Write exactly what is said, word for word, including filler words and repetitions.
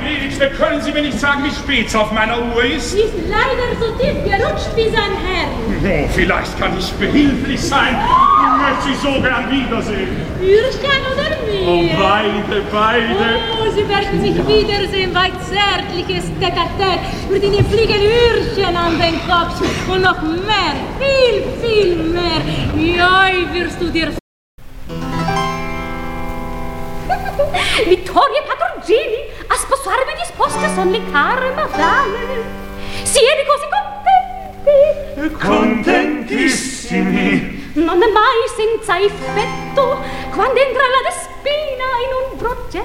gnädigste, können Sie mir nicht sagen, wie spät auf meiner Uhr ist? Sie ist leider so tief gerutscht wie sein Herr. Oh, vielleicht kann ich behilflich sein. Ich möchte Sie so gern wiedersehen. Ürchen oder mir? Oh, beide, beide. Oh, Sie werden sich wiedersehen bei zärtliches Tête-à-Tête. Wird Ihnen fliegen Ürchen an den Kopf. Und noch mehr, viel, viel mehr. Ja, wirst du dir... Vittorio Patrugini, a sposarmi disposte son le care madame. Siete così contenti? Contentissimi. Non è mai senza effetto quando entra la despina in un progetto.